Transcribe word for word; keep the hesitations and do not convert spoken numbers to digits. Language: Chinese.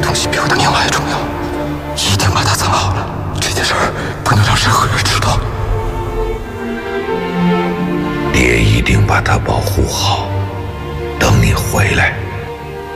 东西比我的命还重要，一定把它藏好了。这件事儿不能让任何人知道。 爹一定把它保护好，等你回来。